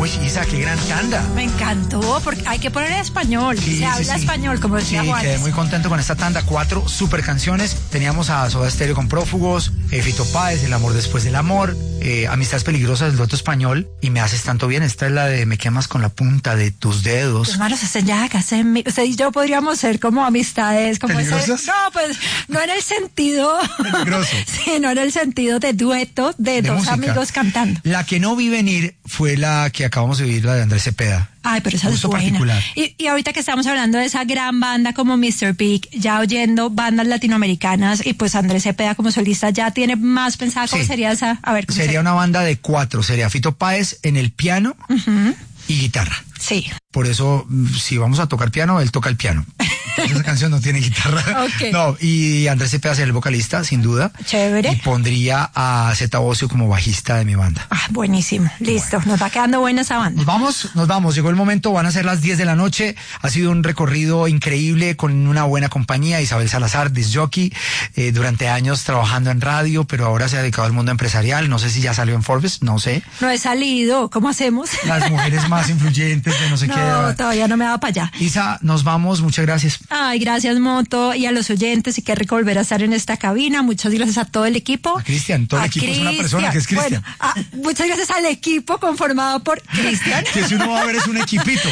Uy, Isa, qué gran tanda. Me encantó, porque hay que poner español. Se habla español, como decía Juan. Quedé muy contento con esta tanda. 4 super canciones. Teníamos a Soda Stereo con Prófugos, Fito Páez, El amor después del amor, Amistades peligrosas del dueto español, y Me haces tanto bien. Esta es la de Me quemas con la punta de tus dedos. Tus manos hacen llagas en mí. Usted y yo podríamos ser como amistades, como ¿Peligrosas? No, pues no en el sentido Peligroso. Sí, no en el sentido de dueto de dos música. amigos cantando. La que no vi venir fue la que acabamos de oír, la de Andrés Cepeda. Ay, pero esa es buena. Particular. Y ahorita que estamos hablando de esa gran banda como Mr. Big, ya oyendo bandas latinoamericanas, y pues Andrés Cepeda como solista ya tiene más pensada cómo sería esa. A ver, ¿cómo sería una banda de 4. Sería Fito Páez en el piano y guitarra. Sí. Por eso, si vamos a tocar piano, él toca el piano. Esa canción no tiene guitarra. Okay. No, y Andrés Cepeda sería el vocalista, sin duda. Chévere. Y pondría a Zeta Bosio como bajista de mi banda. Ah, buenísimo. Listo. Bueno. Nos va quedando buena esa banda. Nos vamos. Llegó el momento. Van a ser las 10 de la noche. Ha sido un recorrido increíble con una buena compañía. Isabel Salazar, disc jockey, durante años trabajando en radio, pero ahora se ha dedicado al mundo empresarial. No sé si ya salió en Forbes, no sé. No he salido. ¿Cómo hacemos? Las mujeres más influyentes de no sé qué. No, todavía no me ha dado para allá. Isa, nos vamos. Muchas gracias. Ay, gracias, Moto, y a los oyentes, y qué rico volver a estar en esta cabina. Muchas gracias a todo el equipo. A Cristian, todo el equipo es una persona que es Cristian. Bueno, muchas gracias al equipo conformado por Cristian. Que si uno va a ver es un equipito.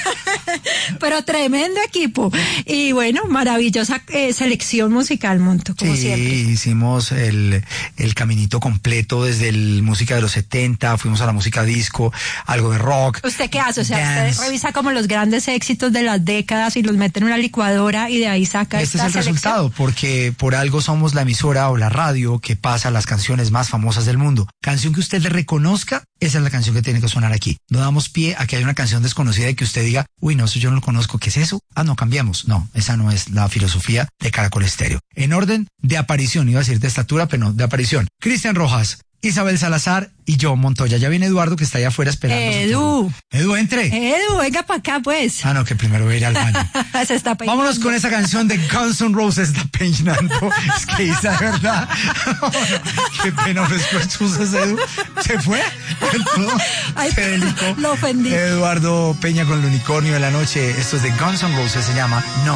Pero tremendo equipo. Y bueno, maravillosa selección musical, Monto, como siempre. Sí, hicimos el caminito completo desde el música de los 70, fuimos a la música disco, algo de rock. ¿Usted qué hace? O sea, usted revisa como los grandes éxitos de las décadas y los mete en una licuadora y de ahí saca Este es el selección. resultado, porque por algo somos la emisora o la radio que pasa las canciones más famosas del mundo. Canción que usted le reconozca, esa es la canción que tiene que sonar aquí. No damos pie a que haya una canción desconocida y que usted diga, uy, no, eso yo no lo conozco, ¿qué es eso? Ah, no, cambiamos. No, esa no es la filosofía de Caracol Estéreo. En orden de aparición, iba a decir de estatura, pero no, de aparición. Cristian Rojas, Isabel Salazar y yo, Montoya. Ya viene Eduardo, que está allá afuera esperando. Edu, entre. Edu, venga para acá, pues. Ah, no, que primero voy a ir al baño. Se está peinando. Vámonos con esa canción de Guns N' Roses, está peinando. Es que Isa, de verdad. Qué pena, ofrezco excusas, Edu. Se fue. Ay, se delicó. lo ofendí. Eduardo Peña con el unicornio de la noche. Esto es de Guns N' Roses, se llama No.